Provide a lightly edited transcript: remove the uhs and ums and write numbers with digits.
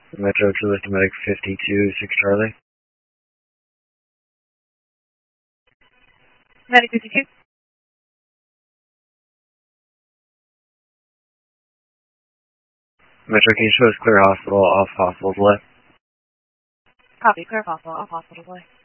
Metro to lift medic 52, 6 Charlie. Medic 52. Metro, can you show us clear hospital, off hospital delay? Copy, clear hospital, off hospital delay.